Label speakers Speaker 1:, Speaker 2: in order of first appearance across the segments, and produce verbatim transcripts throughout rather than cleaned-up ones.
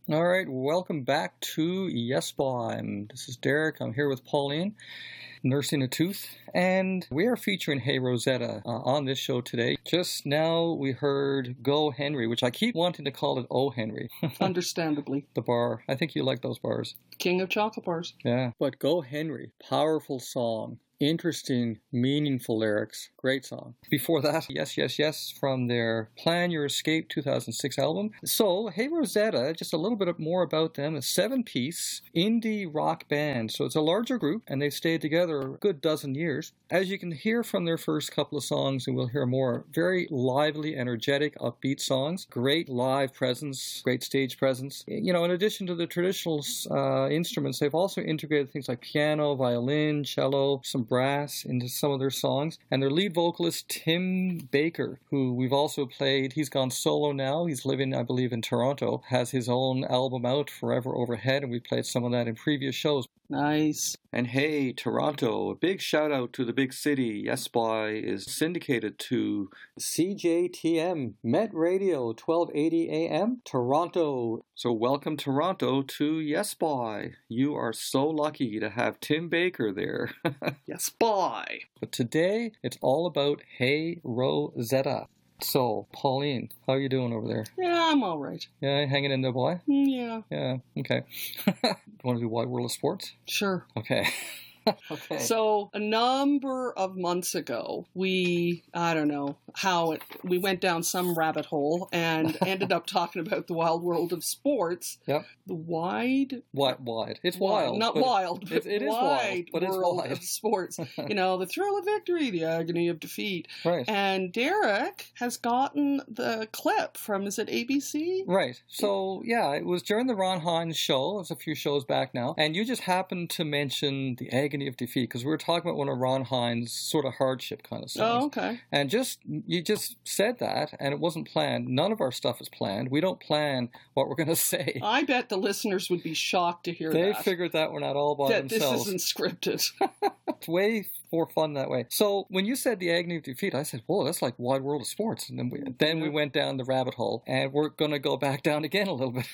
Speaker 1: All right, welcome back to Yes Boy. And this is Derek. I'm here with Pauline, nursing a tooth, and we are featuring Hey Rosetta uh, on this show today. Just now we heard Go Henry, which I keep wanting to call it Oh Henry.
Speaker 2: Understandably.
Speaker 1: The bar. I think you like those bars.
Speaker 2: King of chocolate bars.
Speaker 1: Yeah. But Go Henry, powerful song. Interesting, meaningful lyrics. Great song. Before that, Yes, Yes, Yes from their Plan Your Escape two thousand six album. So, Hey Rosetta, just a little bit more about them. A seven-piece indie rock band. So it's a larger group, and they've stayed together a good dozen years. As you can hear from their first couple of songs, and we'll hear more, very lively, energetic, upbeat songs. Great live presence, great stage presence. You know, in addition to the traditional uh, instruments, they've also integrated things like piano, violin, cello, some brass into some of their songs. And their lead vocalist, Tim Baker, who we've also played, he's gone solo now. He's living, I believe, in Toronto, has his own album out, Forever Overhead, and we played some of that in previous shows.
Speaker 2: Nice.
Speaker 1: And hey, Toronto, a big shout out to the big city. Yes Boy is syndicated to C J T M, Met Radio, twelve eighty A M, Toronto. So welcome, Toronto, to Yes Boy. You are so lucky to have Tim Baker there.
Speaker 2: Yes Boy.
Speaker 1: But today, it's all about Hey Rosetta. So, Pauline, how are you doing over there?
Speaker 2: Yeah, I'm all right.
Speaker 1: Yeah, hanging in there, boy?
Speaker 2: Yeah.
Speaker 1: Yeah, okay. Want to do Wide World of Sports?
Speaker 2: Sure.
Speaker 1: Okay. Okay.
Speaker 2: So a number of months ago, we, I don't know how it, we went down some rabbit hole and ended up talking about the wild world of sports.
Speaker 1: Yep.
Speaker 2: The wide...
Speaker 1: Wide, wide. It's
Speaker 2: wild.
Speaker 1: wild.
Speaker 2: Not wild, but
Speaker 1: it, it is
Speaker 2: wide
Speaker 1: wild, but it's
Speaker 2: world
Speaker 1: wide.
Speaker 2: of sports. You know, the thrill of victory, the agony of defeat.
Speaker 1: Right.
Speaker 2: And Derek has gotten the clip from, is it A B C?
Speaker 1: Right. So, yeah, it was during the Ron Hines show. It was a few shows back now. And you just happened to mention the agony of defeat, because we were talking about one of Ron Hines' sort of hardship kind of songs.
Speaker 2: Oh, okay.
Speaker 1: And just, you just said that, and it wasn't planned. None of our stuff is planned. We don't plan what we're going to say.
Speaker 2: I bet the listeners would be shocked to hear
Speaker 1: they
Speaker 2: that.
Speaker 1: They figured that one out all by
Speaker 2: that
Speaker 1: themselves.
Speaker 2: This isn't scripted.
Speaker 1: It's way more fun that way. So when you said the agony of defeat, I said, whoa, that's like Wide World of Sports. And then we, then we went down the rabbit hole, and we're going to go back down again a little bit.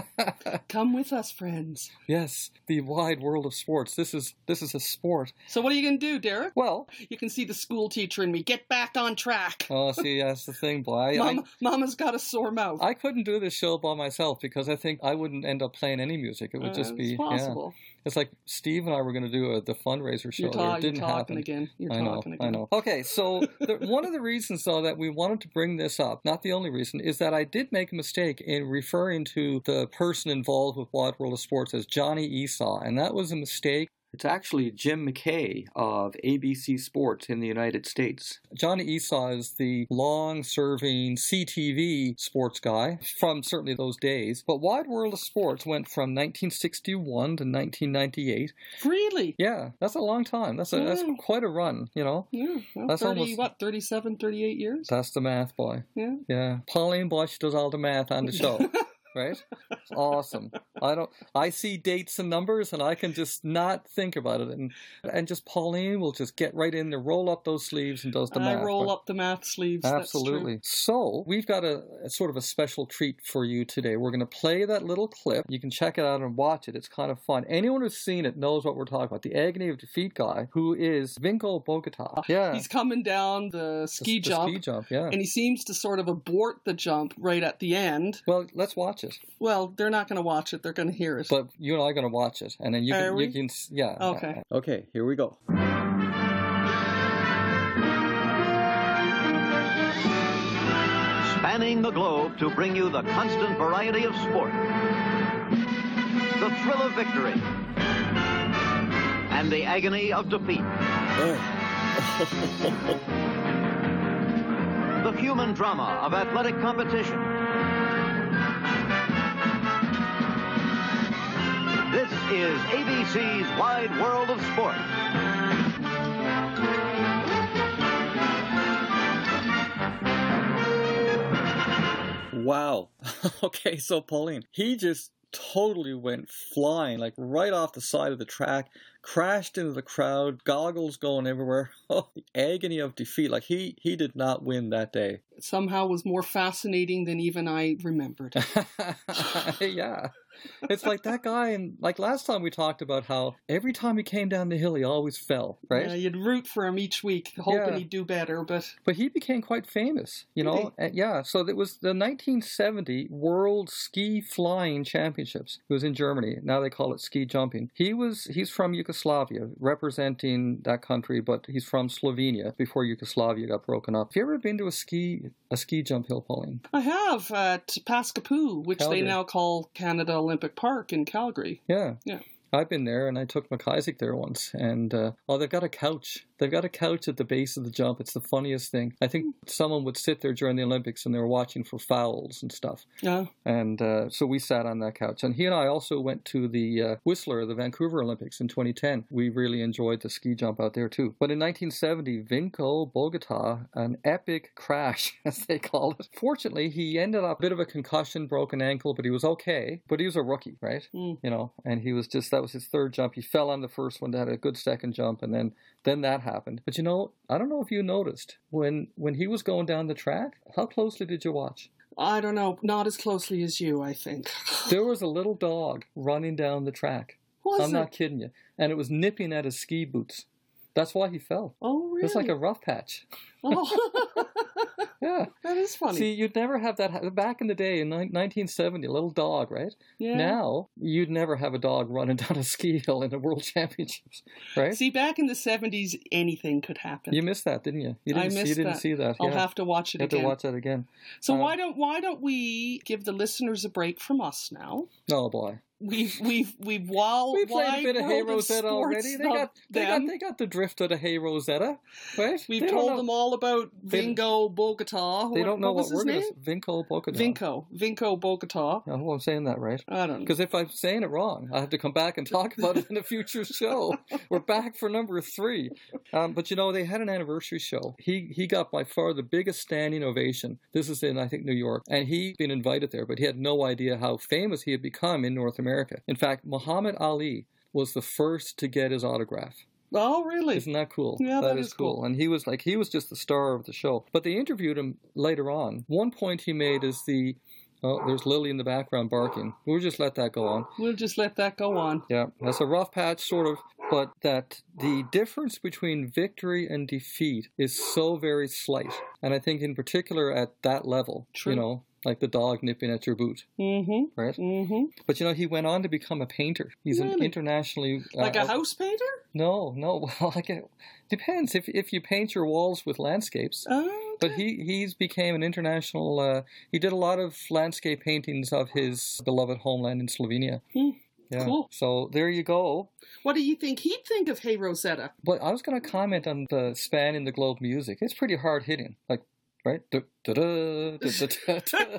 Speaker 2: Come with us, friends.
Speaker 1: Yes, the wide world of sports. This is this is a sport.
Speaker 2: So what are you going to do, Derek?
Speaker 1: Well,
Speaker 2: you can see the school teacher in me. Get back on track.
Speaker 1: Oh, see, that's the thing, boy.
Speaker 2: Mama,
Speaker 1: I,
Speaker 2: Mama's got a sore mouth.
Speaker 1: I couldn't do this show by myself because I think I wouldn't end up playing any music. It would
Speaker 2: uh,
Speaker 1: just be
Speaker 2: it's possible.
Speaker 1: Yeah. It's like Steve and I were going to do a, the fundraiser show.
Speaker 2: You're, ta-
Speaker 1: it didn't
Speaker 2: you're talking
Speaker 1: happen.
Speaker 2: again. You're
Speaker 1: I know,
Speaker 2: talking again.
Speaker 1: I know. Okay, so the, one of the reasons, though, that we wanted to bring this up, not the only reason, is that I did make a mistake in referring to the person involved with Wide World of Sports as Johnny Esau, and that was a mistake. It's actually Jim McKay of A B C Sports in the United States. Johnny Esau is the long-serving C T V sports guy from certainly those days. But Wide World of Sports went from nineteen sixty-one to nineteen ninety-eight.
Speaker 2: Really?
Speaker 1: Yeah, that's a long time. That's a
Speaker 2: yeah.
Speaker 1: that's quite a run, you know?
Speaker 2: Yeah. Well,
Speaker 1: that's
Speaker 2: thirty,
Speaker 1: almost,
Speaker 2: what, thirty-seven, thirty-eight years?
Speaker 1: That's the math, boy.
Speaker 2: Yeah.
Speaker 1: Yeah. Pauline Bosch does all the math on the show. Right? It's awesome. I don't. I see dates and numbers, and I can just not think about it, and and just Pauline will just get right in there, roll up those sleeves, and does the
Speaker 2: I
Speaker 1: math.
Speaker 2: I roll
Speaker 1: but,
Speaker 2: up the math sleeves.
Speaker 1: Absolutely.
Speaker 2: That's true.
Speaker 1: So we've got a, a sort of a special treat for you today. We're going to play that little clip. You can check it out and watch it. It's kind of fun. Anyone who's seen it knows what we're talking about. The agony of defeat guy, who is Vinko Bogota. Yeah,
Speaker 2: he's coming down the ski
Speaker 1: the,
Speaker 2: jump.
Speaker 1: The ski jump. Yeah,
Speaker 2: and he seems to sort of abort the jump right at the end.
Speaker 1: Well, let's watch it.
Speaker 2: Well, they're not going to watch it. They're going to hear it.
Speaker 1: But you and I are going to watch it, and then you
Speaker 2: are
Speaker 1: can,
Speaker 2: we?
Speaker 1: you can, yeah.
Speaker 2: Okay.
Speaker 1: Okay. Here we go.
Speaker 3: Spanning the globe to bring you the constant variety of sport, the thrill of victory, and the agony of defeat. The human drama of athletic competition. This is A B C's Wide World of Sport.
Speaker 1: Wow. Okay, so Pauline, he just totally went flying, like right off the side of the track, crashed into the crowd, goggles going everywhere. Oh, the agony of defeat. Like, he, he did not win that day.
Speaker 2: Somehow was more fascinating than even I remembered.
Speaker 1: Yeah. It's like that guy, and like last time we talked about how every time he came down the hill, he always fell, right?
Speaker 2: Yeah, you'd root for him each week, hoping
Speaker 1: Yeah.
Speaker 2: he'd do better, but...
Speaker 1: But he became quite famous, you know?
Speaker 2: Really?
Speaker 1: And yeah, so it was the nineteen seventy World Ski Flying Championships. It was in Germany. Now they call it ski jumping. He was, he's from Yugoslavia, representing that country, but he's from Slovenia before Yugoslavia got broken up. Have you ever been to a ski, a ski jump hill, Pauline?
Speaker 2: I have at Paskapoo, which
Speaker 1: Calgary.
Speaker 2: they now call Canada Olympic Park in Calgary.
Speaker 1: Yeah.
Speaker 2: Yeah.
Speaker 1: I've been there, and I took McIsaac there once, and uh, oh, they've got a couch. They've got a couch at the base of the jump. It's the funniest thing. I think someone would sit there during the Olympics, and they were watching for fouls and stuff.
Speaker 2: Yeah.
Speaker 1: And uh, so we sat on that couch. And he and I also went to the uh, Whistler, the Vancouver Olympics in twenty ten. We really enjoyed the ski jump out there, too. But in nineteen seventy, Vinko Bogota, an epic crash, as they call it. Fortunately, he ended up a bit of a concussion, broken ankle, but he was okay. But he was a rookie, right?
Speaker 2: Mm.
Speaker 1: You know, and he was just, that was his third jump. He fell on the first one, had a good second jump, and then then that happened. But you know, I don't know if you noticed, when when he was going down the track, how closely did you watch?
Speaker 2: I don't know, not as closely as you, I think.
Speaker 1: There was a little dog running down the track.
Speaker 2: Was
Speaker 1: I'm
Speaker 2: it?
Speaker 1: not kidding you. And it was nipping at his ski boots. That's why he fell.
Speaker 2: Oh, really?
Speaker 1: It's like a rough patch.
Speaker 2: Oh.
Speaker 1: Yeah.
Speaker 2: That is funny.
Speaker 1: See, you'd never have that. Back in the day, in nineteen seventy, a little dog, right?
Speaker 2: yeah.
Speaker 1: Now, you'd never have a dog running down a ski hill in the World Championships, right?
Speaker 2: See, back in the seventies, anything could happen.
Speaker 1: You missed that, didn't you? You
Speaker 2: I
Speaker 1: didn't, see,
Speaker 2: missed
Speaker 1: you didn't
Speaker 2: that.
Speaker 1: see that.
Speaker 2: I'll
Speaker 1: yeah.
Speaker 2: have to watch it
Speaker 1: You have
Speaker 2: again.
Speaker 1: to watch that again.
Speaker 2: So
Speaker 1: Um,
Speaker 2: why don't why don't we give the listeners a break from us now?
Speaker 1: Oh, boy.
Speaker 2: We've we've we've while
Speaker 1: We played a bit of Hey
Speaker 2: World
Speaker 1: Rosetta
Speaker 2: Sports
Speaker 1: already. They got, they, got,
Speaker 2: them.
Speaker 1: they got the drift of the Hey Rosetta, right?
Speaker 2: We've
Speaker 1: They don't
Speaker 2: told
Speaker 1: know-
Speaker 2: them all about
Speaker 1: They-
Speaker 2: Vingo Bogota.
Speaker 1: They don't know
Speaker 2: what,
Speaker 1: what,
Speaker 2: was his
Speaker 1: we're
Speaker 2: name?
Speaker 1: going to say. Vinko Bogota.
Speaker 2: Vinco. Vinco Bogota.
Speaker 1: I hope I'm saying that right.
Speaker 2: I don't know.
Speaker 1: Because if I'm saying it wrong, I have to come back and talk about it in a future show. We're back for number three. Um, but, you know, they had an anniversary show. He he got by far the biggest standing ovation. This is in, I think, New York. And he'd been invited there, but he had no idea how famous he had become in North America. In fact, Muhammad Ali was the first to get his autograph.
Speaker 2: Oh, really?
Speaker 1: Isn't that cool?
Speaker 2: Yeah,
Speaker 1: that
Speaker 2: that
Speaker 1: is
Speaker 2: is cool.
Speaker 1: And he was like, he was just the star of the show. But they interviewed him later on. One point he made is the, oh, there's Lily in the background barking. We'll just let that go on.
Speaker 2: We'll just let that go on.
Speaker 1: Yeah, that's a rough patch, sort of, but that the difference between victory and defeat is so very slight. And I think in particular at that level,
Speaker 2: True.
Speaker 1: you know, like the dog nipping at your boot,
Speaker 2: Mm-hmm.
Speaker 1: right?
Speaker 2: Mm-hmm.
Speaker 1: But, you know, he went on to become a painter. He's an
Speaker 2: Really?
Speaker 1: internationally... uh,
Speaker 2: Like a house painter?
Speaker 1: No, no. Well, like it depends. If if you paint your walls with landscapes,
Speaker 2: Oh,
Speaker 1: but he he's became an international. Uh, he did a lot of landscape paintings of his beloved homeland in Slovenia.
Speaker 2: Hmm.
Speaker 1: Yeah.
Speaker 2: Cool.
Speaker 1: So there you go.
Speaker 2: what do you think he'd think of Hey Rosetta?
Speaker 1: But I was going to comment on the span in the globe music. It's pretty hard hitting, like right. Da, da, da, da, da, da, da.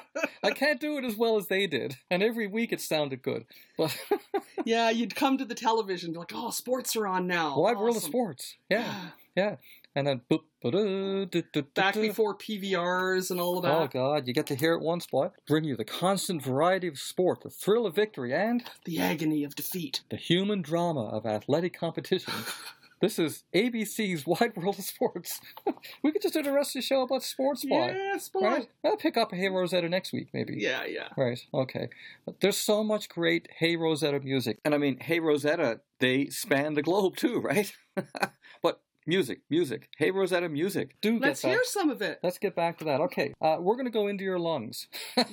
Speaker 1: I can't do it as well as they did, and every week it sounded good. But
Speaker 2: Yeah, you'd come to the television like, oh, sports are on now.
Speaker 1: Wide World of
Speaker 2: Awesome.
Speaker 1: Sports. Yeah, yeah. And then boop, ba-da, da, da, da,
Speaker 2: Back
Speaker 1: da.
Speaker 2: before P V Rs and all of
Speaker 1: Oh,
Speaker 2: that.
Speaker 1: God, you get to hear it once, boy. Bring you the constant variety of sport, the thrill of victory, and
Speaker 2: The agony of defeat.
Speaker 1: the human drama of athletic competition. This is A B C's Wide World of Sports. We could just do the rest of the show about sports, boy.
Speaker 2: Yeah, sport.
Speaker 1: Right? I'll pick up a Hey Rosetta next week, maybe.
Speaker 2: Yeah, yeah.
Speaker 1: Right, okay. But there's so much great Hey Rosetta music. And I mean, Hey Rosetta, they span the globe too, right? But music, music. Hey Rosetta music. Do
Speaker 2: Let's
Speaker 1: get back.
Speaker 2: hear some of it.
Speaker 1: Let's get back to that. Okay, uh, we're going to go Into Your Lungs.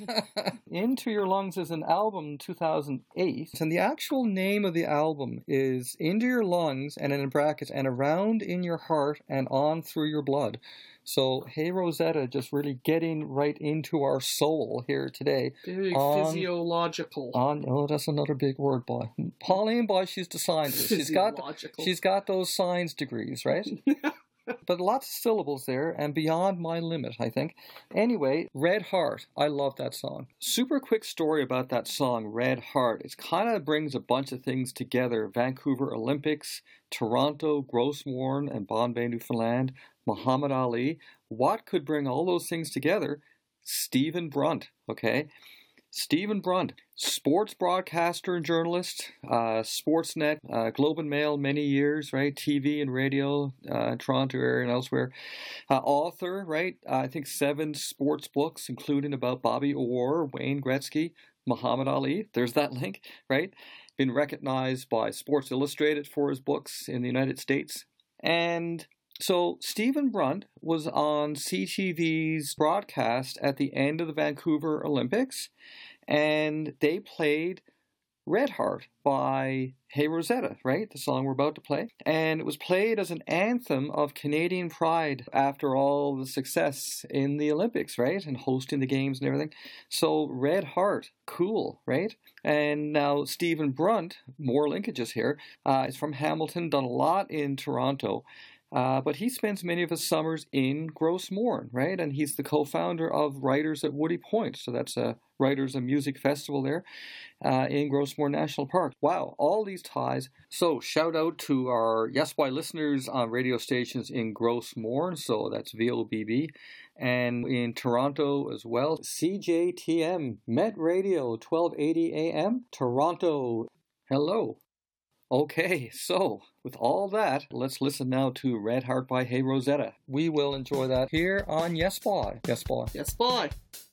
Speaker 1: Into Your Lungs is an album two thousand eight, and the actual name of the album is Into Your Lungs, and in brackets, and around in your heart and on through your blood. So, Hey Rosetta, just really getting right into our soul here today.
Speaker 2: Very
Speaker 1: On-
Speaker 2: physiological.
Speaker 1: On, oh, that's another big word, boy. Pauline, boy, she's the scientist. She's got,
Speaker 2: Physiological.
Speaker 1: she's got those science degrees, right? But lots of syllables there, and beyond my limit, I think. Anyway, Red Heart. I love that song. Super quick story about that song, Red Heart. It kind of brings a bunch of things together. Vancouver Olympics, Toronto, Grosmorn, and Bombay, Newfoundland, Muhammad Ali. What could bring all those things together? Stephen Brunt, okay? Stephen Brunt, sports broadcaster and journalist, uh, Sportsnet, uh, Globe and Mail, many years, right? T V and radio, uh, Toronto area and elsewhere. Uh, author, right? Uh, I think seven sports books, including about Bobby Orr, Wayne Gretzky, Muhammad Ali. There's that link, right? Been recognized by Sports Illustrated for his books in the United States. And so Stephen Brunt was on C T V's broadcast at the end of the Vancouver Olympics, and they played Red Heart by Hey Rosetta, right? The song we're about to play. And it was played as an anthem of Canadian pride after all the success in the Olympics, right? And hosting the games and everything. So Red Heart, cool, right? And now Stephen Brunt, more linkages here, uh, is from Hamilton, done a lot in Toronto. Uh, but he spends many of his summers in Gross Mourne, right? And he's the co-founder of Writers at Woody Point. So that's a Writers and Music Festival there uh, in Gross Mourne National Park. Wow, all these ties. So shout out to our Yes Why listeners on radio stations in Gross Mourne. So that's V O B B. And in Toronto as well, C J T M, Met Radio, twelve eighty A M, Toronto. Hello. Okay, so with all that, let's listen now to Red Heart by Hey Rosetta. We will enjoy that here on Yes Boy. Yes Boy.
Speaker 2: Yes, boy.